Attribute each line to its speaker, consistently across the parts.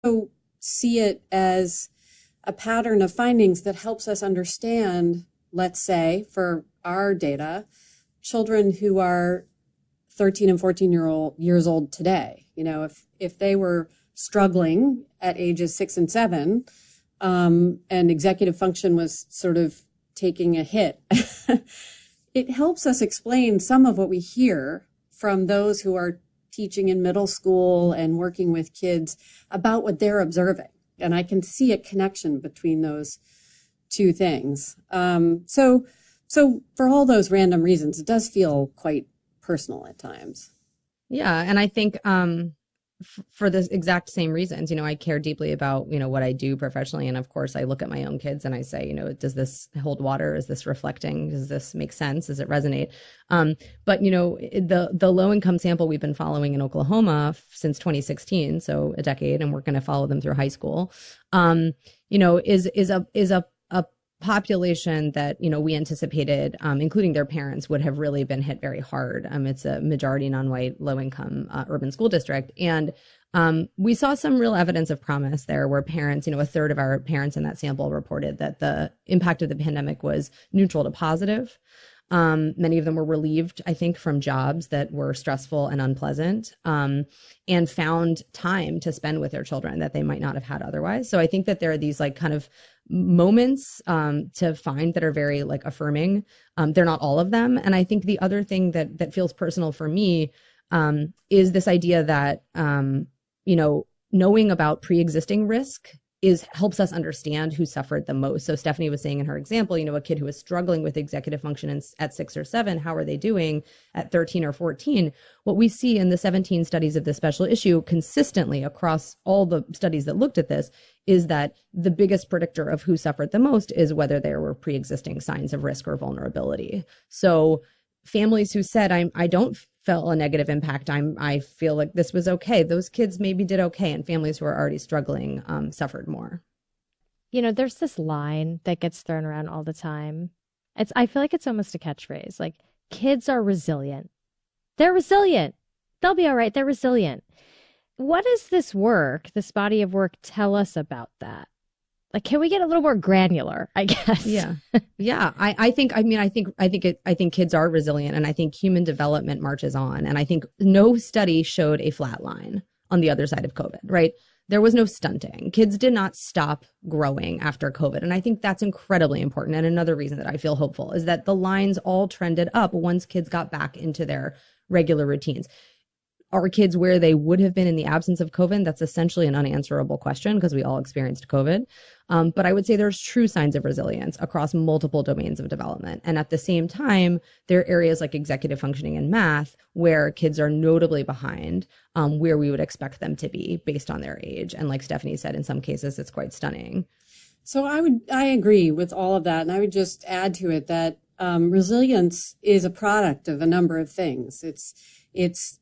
Speaker 1: see it as a pattern of findings that helps us understand, let's say, for our data, children who are 13 and 14 years old today. If they were struggling at ages 6 and 7, and executive function was sort of taking a hit, it helps us explain some of what we hear from those who are teaching in middle school and working with kids about what they're observing. And I can see a connection between those two things. So for all those random reasons, it does feel quite personal at times.
Speaker 2: Yeah. And I think for the exact same reasons, I care deeply about, what I do professionally. And of course, I look at my own kids and I say, does this hold water? Is this reflecting? Does this make sense? Does it resonate? But, the low income sample we've been following in Oklahoma since 2016, so a decade, and we're going to follow them through high school, is a population that, we anticipated, including their parents, would have really been hit very hard. It's a majority non-white, low-income urban school district. And we saw some real evidence of promise there where parents, a third of our parents in that sample reported that the impact of the pandemic was neutral to positive. Many of them were relieved, I think, from jobs that were stressful and unpleasant, and found time to spend with their children that they might not have had otherwise. So I think that there are these kind of moments to find that are very affirming. They're not all of them. And I think the other thing that feels personal for me is this idea that, knowing about pre-existing risk helps us understand who suffered the most. So Stephanie was saying in her example, a kid who was struggling with executive function at 6 or 7, how are they doing at 13 or 14? What we see in the 17 studies of the special issue consistently across all the studies that looked at this is that the biggest predictor of who suffered the most is whether there were pre-existing signs of risk or vulnerability. So families who said, I don't feel a negative impact, I feel like this was okay, those kids maybe did okay, and families who are already struggling suffered more.
Speaker 3: There's this line that gets thrown around all the time. I feel like it's almost a catchphrase, like, kids are resilient. They're resilient. They'll be all right. They're resilient. What does this body of work tell us about that? Like, can we get a little more granular, I guess?
Speaker 2: Yeah. Yeah. I think kids are resilient, and I think human development marches on. And I think no study showed a flat line on the other side of COVID, right? There was no stunting. Kids did not stop growing after COVID. And I think that's incredibly important. And another reason that I feel hopeful is that the lines all trended up once kids got back into their regular routines. Are kids where they would have been in the absence of COVID? That's essentially an unanswerable question because we all experienced COVID. But I would say there's true signs of resilience across multiple domains of development. And at the same time, there are areas like executive functioning and math where kids are notably behind where we would expect them to be based on their age. And like Stephanie said, in some cases, it's quite stunning.
Speaker 1: So I agree with all of that. And I would just add to it that resilience is a product of a number of things. It's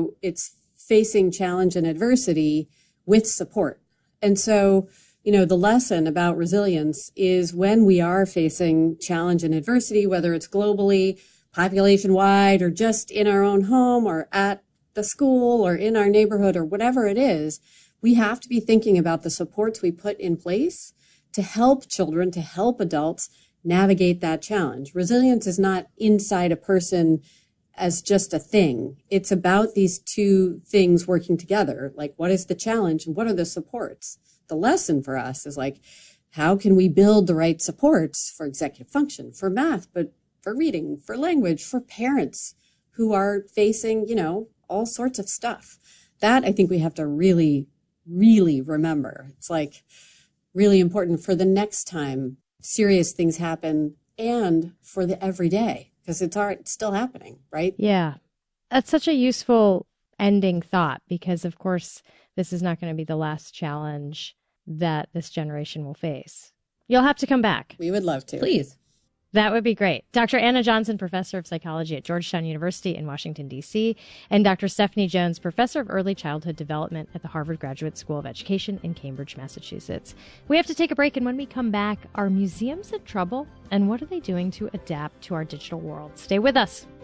Speaker 1: facing challenge and adversity with support. And so, the lesson about resilience is when we are facing challenge and adversity, whether it's globally, population wide, or just in our own home or at the school or in our neighborhood or whatever it is, we have to be thinking about the supports we put in place to help children, to help adults navigate that challenge. Resilience is not inside a person as just a thing. It's about these two things working together. Like, what is the challenge and what are the supports? The lesson for us is how can we build the right supports for executive function, for math, but for reading, for language, for parents who are facing, all sorts of stuff. That I think we have to really, really remember. It's really important for the next time serious things happen and for the everyday. Because it's still happening, right?
Speaker 3: Yeah. That's such a useful ending thought because, of course, this is not going to be the last challenge that this generation will face. You'll have to come back.
Speaker 1: We would love to.
Speaker 2: Please.
Speaker 3: That would be great. Dr. Anna Johnson, professor of psychology at Georgetown University in Washington, D.C., and Dr. Stephanie Jones, professor of early childhood development at the Harvard Graduate School of Education in Cambridge, Massachusetts. We have to take a break, and when we come back, are museums in trouble? And what are they doing to adapt to our digital world? Stay with us.